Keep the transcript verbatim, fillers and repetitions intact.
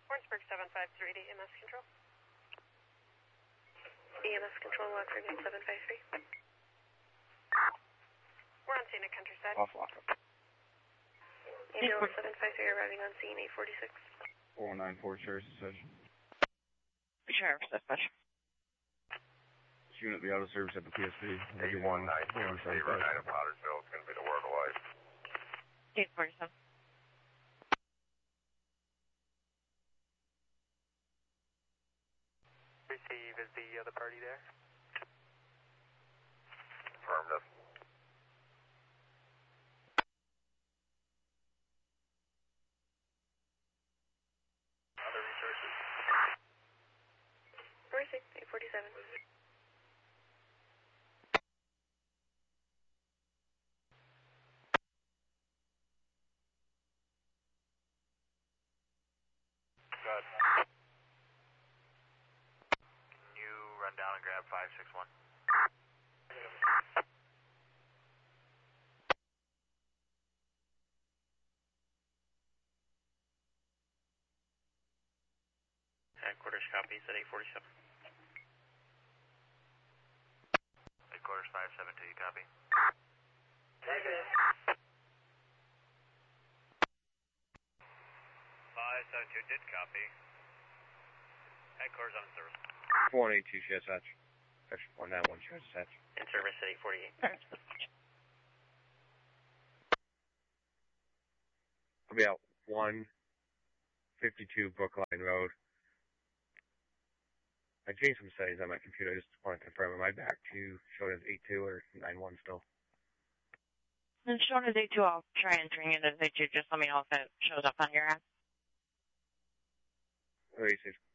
Warrensburg seven five three to E M S control. E M S control, lock again seven five three. We're on scene at Countryside. Off, off. Ambulance seven five three arriving on scene eight forty-six. four nine four, Sheriff's Dispatch. Sheriff's Dispatch. Unit, the auto service at the P S P. eight one nine four three, right out of Pottersville. It's going to be the Word of Life. eight forty-seven. Receive, is the other party there? Affirmative. Other resources? Mercy, eight forty-seven. Good. Can you run down and grab five six one? Headquarters copies at eight forty-seven. Headquarters five seven two, you copy? Negative. five seven two did copy. Headquarters on service. four one eight two, Sheriff's Dispatch. Section four nine one, Sheriff's Dispatch. In service at eight forty-eight. I'll be out one fifty-two Brookline Road. I changed some settings on my computer. I just want to confirm. Am I back to showing as eight two or nine one still? It's shown as eight two. I'll try entering it as eight two. Just let me know if it shows up on your app. Oh, eight six.